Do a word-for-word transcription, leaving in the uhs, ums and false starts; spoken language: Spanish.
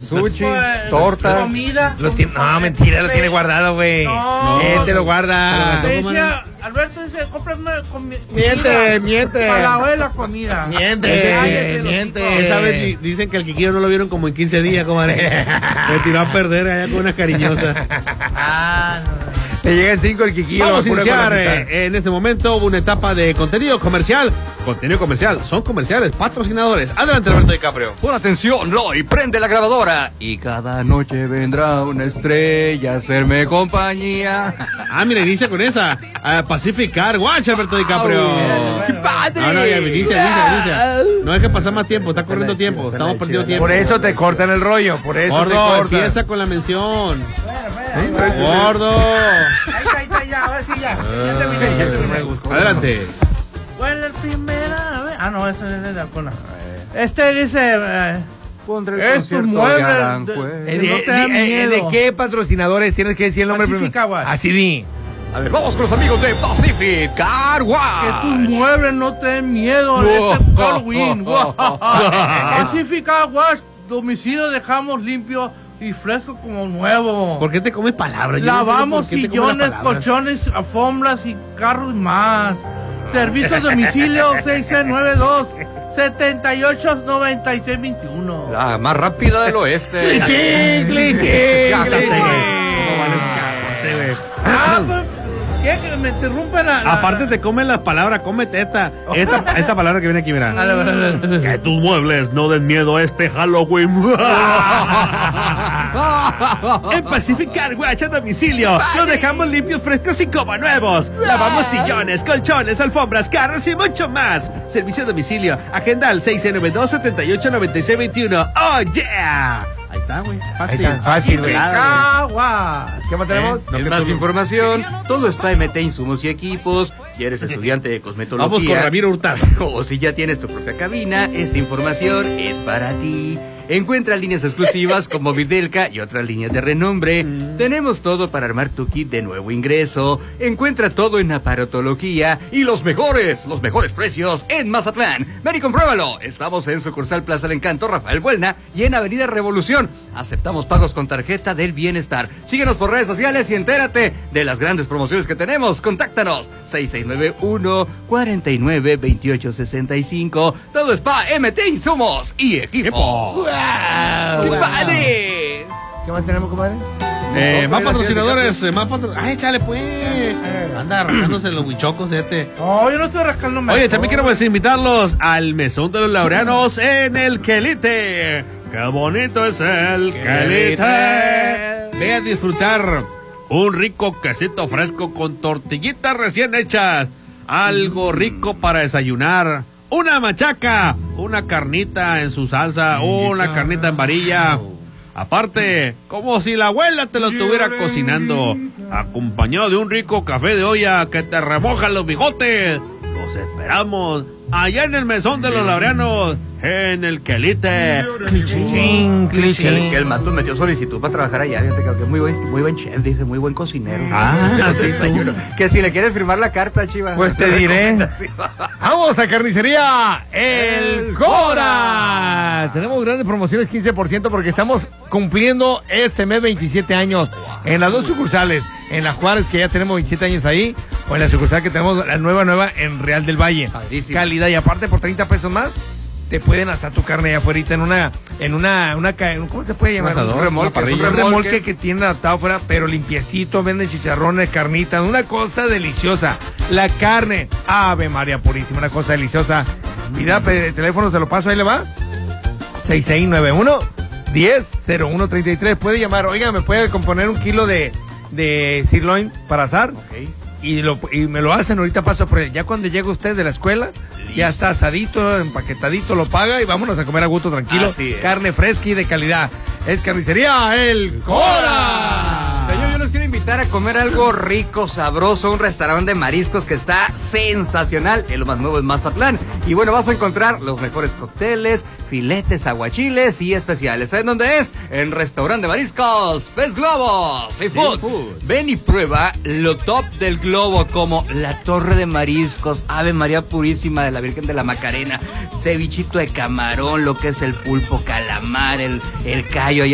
Sushi, Pues, torta. Comida. Lo tiene, no, mentira, lo tiene guardado, güey. No. Él te lo guarda. Me decía, Alberto dice, cómprame comida. Miente, miente. Para la hora de la comida. Miente, Cállate, miente. loquito. Esa vez di- dicen que el Kikillo no lo vieron como en quince días, comadre. Me tiró a perder allá con una cariñosa. Ah, no. Te llega en cinco el Kikillo. Vamos a lo apura iniciar con la mitad. eh, en este momento una etapa de contenido comercial. Contenido comercial, son comerciales, patrocinadores. Adelante, Alberto DiCaprio. Pon atención, Loy, prende la grabadora. Y cada noche vendrá una estrella a hacerme compañía. Ah, mira, inicia con esa. Ah, Pacific Car Watch, Alberto DiCaprio. ¡Qué padre! No, no, ya inicia, inicia, inicia. No hay que pasar más tiempo, está corriendo tiempo. Estamos perdiendo tiempo. Por eso te cortan el rollo, por eso te Gordo, cortan. empieza con la mención. Ahí va, ahí va. Gordo. Ahí está, ahí está, ya, ahora sí, ya. Ya terminé, ya terminé. Adelante. Bueno, la primera vez. Ah, no, ese es de la cola. Este dice. Eh, Pondré el es tu concierto mueble. de Aranjuez. de- Eh, que no de, te da de- eh, miedo. ¿De qué patrocinadores tienes que decir el nombre Pacific primero? Car Wash. Así di. A ver, vamos con los amigos de Pacific Car Que Wash. tus muebles no te den miedo en Wow. este Halloween. Pacific Car Wash, domicilio dejamos limpio y fresco como nuevo. ¿Por qué te comes palabras? Yo no Lavamos entiendo por qué te comes sillones, las palabras. colchones, alfombras y carros más. Servicio a domicilio seis seis nueve dos, siete ocho nueve seis dos uno. La más rápida del oeste. ¡Clichín, clichín, Cállate. clichín! ¿Cómo vales camote, güey? Ah, pero ¿qué? Que me interrumpe la, la- Aparte te comen las palabras, cómete esta, esta, esta palabra que viene aquí, mira. A la- a la- a la- Que tus muebles no den miedo este Halloween. En Pacific Car Wash a domicilio, los dejamos limpios, frescos y como nuevos. Lavamos sillones, colchones, alfombras, carros y mucho más. Servicio a domicilio, agenda al seis nueve dos, siete ocho nueve seis dos uno. ¡Oh, yeah! Ahí está, güey. Fácil. Ahí está, fácil, güey. Car Wash. ¿Qué más tenemos? En más información, todo está M T Insumos y Equipos. Si eres estudiante de cosmetología, Vamos con Ramiro Hurtado. o si ya tienes tu propia cabina, esta información es para ti. Encuentra líneas exclusivas como Videlca y otras líneas de renombre. Mm. Tenemos todo para armar tu kit de nuevo ingreso. Encuentra todo en aparatología y los mejores, los mejores precios en Mazatlán. Ven y compruébalo. Estamos en sucursal Plaza del Encanto, Rafael Buelna y en Avenida Revolución. Aceptamos pagos con tarjeta del bienestar. Síguenos por redes sociales y entérate de las grandes promociones que tenemos. Contáctanos seis seis nueve uno, cuatro nueve, dos ocho seis cinco. Todo es para M T Insumos y Equipo. ¡Qué padre! ¿Qué más tenemos, compadre? Eh, más patrocinadores, eh, más patrocinadores. ¡Ay, échale, pues! Anda arrancándose los huichocos este. No, yo no estoy rascándome. Oye, también queremos invitarlos al Mesón de los Laureanos en el Quelite. ¡Qué bonito es el Quelite! Ve a disfrutar un rico quesito fresco con tortillitas recién hechas. Algo rico para desayunar. Una machaca, una carnita en su salsa, una carnita en varilla. Aparte, como si la abuela te lo estuviera cocinando, acompañado de un rico café de olla que te remoja los bigotes. Los esperamos allá en el Mesón de los Laureanos, en el Quelite. Clichín, Que el, clichín. que el mato metió solicitud para trabajar allá. Fíjate que es muy buen, muy buen chef, dice, muy buen cocinero. Ah, sí, Desayuno. Que si le quieres firmar la carta, Chiva. Pues te diré. Vamos a Carnicería El Cora. Tenemos grandes promociones, quince por ciento, porque estamos cumpliendo este mes veintisiete años en las dos sucursales. En la Juárez, que ya tenemos veintisiete años ahí, o en la sucursal que tenemos la nueva, nueva en Real del Valle. Padrísimo. Calidad, y aparte por treinta pesos más, te pueden asar tu carne allá afuera en una, en una, una, ca- ¿cómo se puede llamar? asador, Un remolque, una parrilla. un remolque, remolque que tienen adaptado afuera, pero limpiecito, venden chicharrones, carnitas, una cosa deliciosa. La carne, Ave María Purísima, una cosa deliciosa. Mira, pe- el teléfono se lo paso, ahí le va. seis seis nueve uno, diez cero uno treinta y tres. Puede llamar, oiga, ¿me puede componer un kilo de, de sirloin para asar? Y, lo, y me lo hacen, ahorita paso por él. Ya cuando llega usted de la escuela, ya está asadito, empaquetadito, lo paga y vámonos a comer a gusto tranquilo. Así es. Carne fresca y de calidad. Es Carnicería El Cora. Señor, yo los quiero invitar a comer algo rico, sabroso, un restaurante de mariscos que está sensacional, es lo más nuevo en Mazatlán. Y bueno, vas a encontrar los mejores cócteles, filetes, aguachiles y especiales. ¿Saben dónde es? En Restaurante de Mariscos Pez Globo Seafood. Seafood. Ven y prueba lo top del globo, como la torre de mariscos, Ave María Purísima de la Virgen de la Macarena, cevichito de camarón, lo que es el pulpo, calamar, el, el callo.